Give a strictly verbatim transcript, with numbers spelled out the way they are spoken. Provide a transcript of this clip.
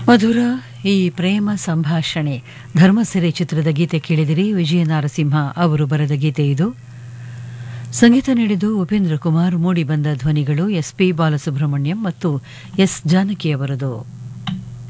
ಮಧುರ ಈ ಪ್ರೇಮ ಸಂಭಾಷಣೆ ಧರ್ಮಸೆರೆ ಚಿತ್ರದ ಗೀತೆ ಕೇಳಿದಿರಿ. ವಿಜಯ ನಾರಸಿಂಹ ಅವರು ಬರೆದ ಗೀತೆ ಇದು. ಸಂಗೀತ ನೀಡಿದ್ದು ಉಪೇಂದ್ರ ಕುಮಾರ್. ಮೂಡಿಬಂದ ಧ್ವನಿಗಳು ಎಸ್ ಪಿ ಬಾಲಸುಬ್ರಹ್ಮಣ್ಯಂ ಮತ್ತು ಎಸ್ ಜಾನಕಿ ಅವರದು.